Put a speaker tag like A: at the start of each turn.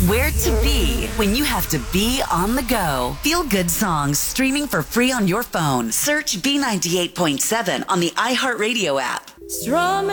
A: Where to be when you have to be on the go. Feel good songs streaming for free on your phone. Search B98.7 on the iHeartRadio app.
B: Strumming